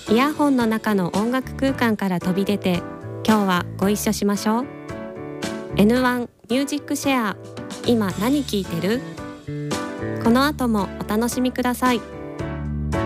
イヤホンの中の音楽空間から飛び出て、今日はご一緒しましょう。 N1 ミュージックシェア、今何聴いてる？この後もお楽しみください。